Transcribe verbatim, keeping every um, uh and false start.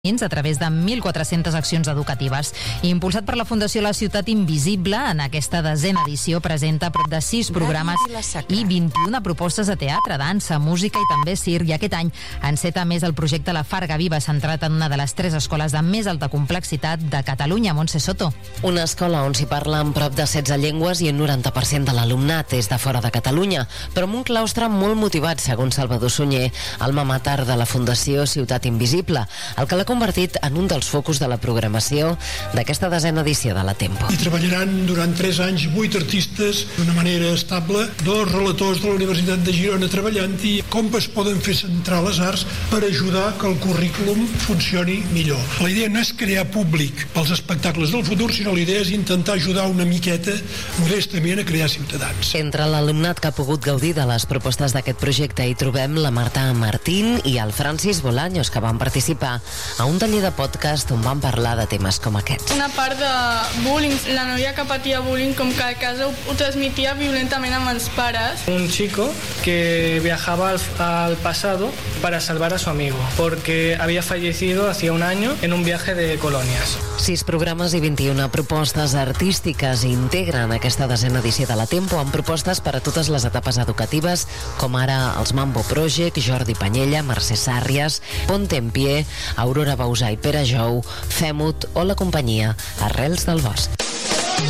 a través de mil quatre-centes accions educatives. Impulsat per la Fundació La Ciutat Invisible, en aquesta desena edició presenta prop de sis programes i vint-i-una propostes de teatre, dansa, música i també circ. I aquest any enceta més el projecte La Farga Viva, centrat en una de les tres escoles de més alta complexitat de Catalunya, Montse Soto. Una escola on s'hi parla en prop de setze llengües i un noranta per cent de l'alumnat és de fora de Catalunya, però amb un claustre molt motivat, segons Salvador Sunyer, alma mater de la Fundació Ciutat Invisible, el que l'ha convertit en un dels focus de la programació d'aquesta desena edició de la Tempo. I treballaran durant tres anys vuit artistes d'una manera estable, dos relators de la Universitat de Girona treballant-hi, com es poden fer centrar les arts per ajudar que el currículum funcioni millor. La idea no és crear públic pels espectacles del futur, sinó la idea és intentar ajudar una miqueta, modestament, a crear ciutadans. Entre l'alumnat que ha pogut gaudir de les propostes d'aquest projecte hi trobem la Marta Martín i el Francis Bolaños, que van participar a un taller de podcast on van parlar de temes com aquests. Una part de bullying, la noia que patia bullying, com que a casa ho, ho transmitia violentament amb els pares. Un chico que viajaba al, al pasado para salvar a su amigo, porque había fallecido hacía un año en un viaje de colonias. Sis programes i vint-i-una propostes artístiques integren aquesta desena edició de la Tempo, amb propostes per a totes les etapes educatives, com ara els Mambo Project, Jordi Panyella, Mercè Sàrries, Ponte en Pie, Aurora Bausà i Pere Jou, Femut o la companyia Arrels del Bosc.